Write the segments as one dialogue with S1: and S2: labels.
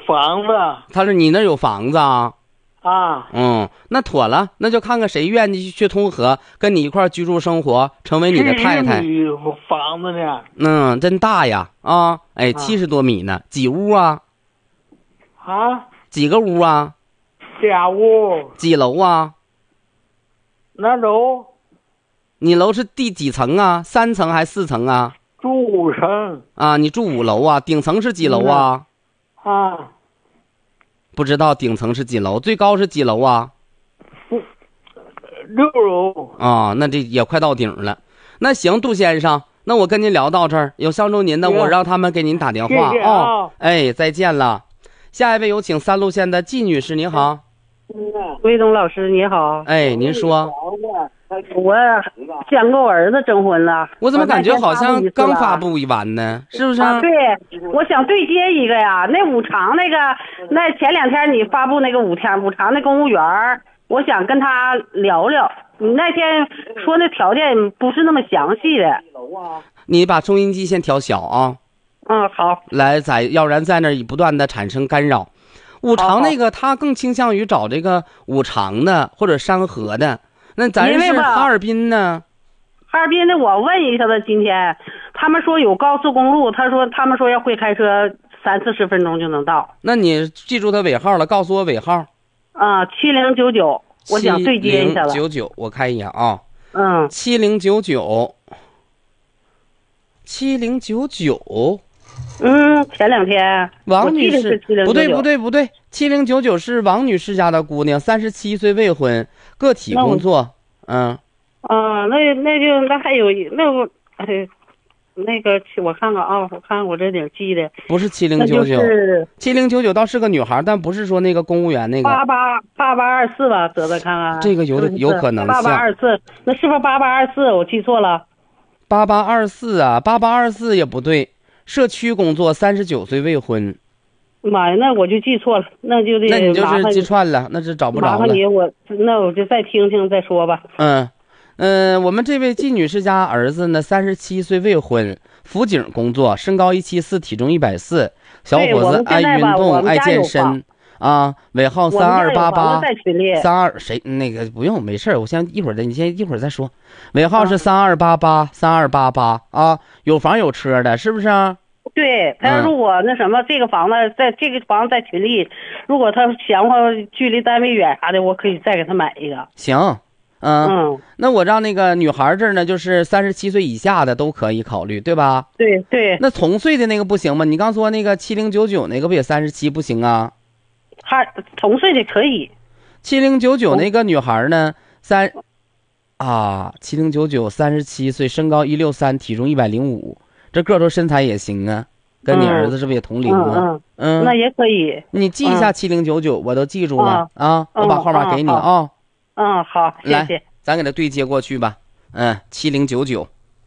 S1: 房子。
S2: 他说你那有房子啊？
S1: 啊。
S2: 那妥了，那就看看谁愿意去通河，跟你一块居住生活，成为你的太太。
S1: 房子呢？
S2: 真大呀！啊，哎，70多米呢，几屋啊？
S1: 啊？
S2: 几个屋啊
S1: ？2屋。
S2: 几楼啊？
S1: 那楼？
S2: 你楼是第几层啊？3层还是4层啊？
S1: 住5层。
S2: 啊，你住5楼啊？顶层是几楼啊？
S1: 啊。
S2: 不知道顶层是几楼，最高是几楼啊
S1: ？6楼。
S2: 啊，那这也快到顶了。那行，杜先生，那我跟您聊到这儿，有相中您的，我让他们给您打电话。
S1: 谢谢啊。
S2: 哎，再见了。下一位有请3路线的季女士，你好。
S3: 魏东老师你好。
S2: 哎，您说。
S3: 我想跟我儿子征婚了。
S2: 我怎么感觉好像刚发布完呢？是不是？
S3: 对，我想对接一个呀。那五常那前2天你发布那个五常的公务员，我想跟他聊聊。你那天说那条件不是那么详细的。
S2: 你把收音机先调小啊。
S3: 好。
S2: 来，要不然在那儿不断的产生干扰。五常那个他更倾向于找这个五常的或者山河的。那咱是哈尔滨呢？
S3: 哈尔滨的我问一下子，今天他们说有高速公路，他们说要会开车30-40分钟就能到。
S2: 那你记住他尾号了，告诉我尾号。
S3: 7099，我想对接一下了。
S2: 7099，我看一眼啊。
S3: 7099。
S2: 7099。
S3: 前2天。
S2: 王女士，不对，7099是王女士家的姑娘，37岁未婚，个体工作。
S3: 那还有那个我看看啊，我看我这点记的。
S2: 不是7099，7099倒是个女孩，但不是说那个公务员那个。
S3: 8824吧，泽泽看看。
S2: 这个有可能像。
S3: 8824，那是不是8824？我记错了。
S2: 8824啊，8824也不对。社区工作，39岁未婚。
S3: 妈呀，那我就记错了，那就得。
S2: 那你就是记串了，那是找不着了。
S3: 麻烦你，那我就再听听再说吧。
S2: 我们这位季女士家儿子呢，37岁未婚，辅警工作，身高174，体重140，小伙子爱运动，爱健身啊，尾号3288。谁那个不用，没事，我先一会儿你先一会儿再说。尾号是3288啊，有房有车的，是不是啊？
S3: 对，他如果那什么，这个房子在群里，如果他嫌距离单位远啥的，我可以再给他买一个。
S2: 行。那我让那个女孩这儿呢，就是37岁以下的都可以考虑，对吧？
S3: 对。
S2: 那同岁的那个不行吗？你刚说那个7099那个不也37不行啊？
S3: 同岁的可以。
S2: 7099那个女孩呢，7099 37岁，身高163，体重105，这个头身材也行啊，跟你儿子是不是也同龄啊？
S3: 那也可以。
S2: 你记一下7099，我都记住了啊，我把号码给你啊。
S3: 好，谢谢。
S2: 来，咱给他对接过去吧。7099。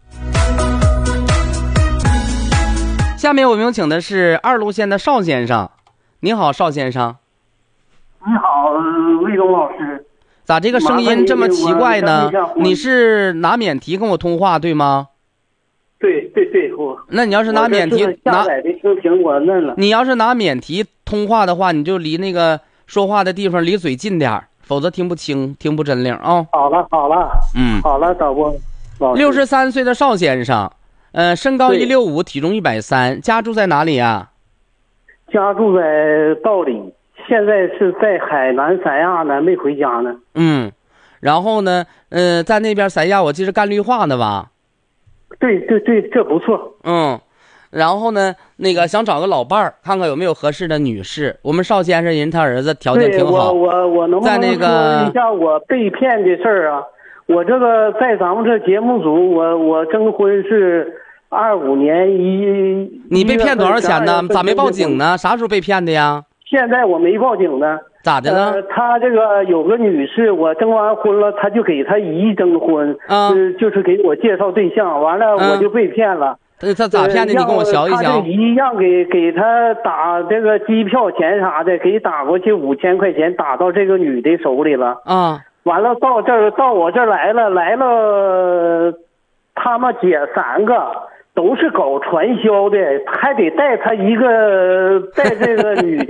S2: 下面我们有请的是2路线的邵先生。你好，邵先生。
S4: 你好，魏东老师。
S2: 咋这个声音这么奇怪呢？你是拿免提跟我通话对吗？
S4: 对，
S2: 那你要是拿免提
S4: 下载的听我嫩了。
S2: 你要是拿免提通话的话，你就离那个说话的地方离嘴近点，否则听不清，听不真灵啊。
S4: 好了，好了，导播。
S2: 63岁的邵先生，身高165，体重130，家住在哪里呀？
S4: 家住在道里，现在是在海南三亚呢，没回家呢。
S2: 然后呢，在那边三亚，我记得干绿化的吧？
S4: 对，这不错。
S2: 然后呢，那个想找个老伴儿，看看有没有合适的女士。我们邵先生他儿子条件挺好。
S4: 我能不能说一下我被骗的事儿啊？我这个在咱们这节目组，我征婚是25年
S2: 你被骗多少钱呢？咋没报警呢？啥时候被骗的呀？
S4: 现在我没报警呢。
S2: 咋的了？
S4: 他这个有个女士，我征完婚了，他就给他姨征婚，就是给我介绍对象，完了我就被骗了。
S2: 他咋骗的？你跟我学一学。
S4: 他这姨让给他打这个机票钱啥的，给打过去5000块钱，打到这个女的手里了。完了到我这儿来了，他们姐3个都是搞传销的，还得带他一个带这个女的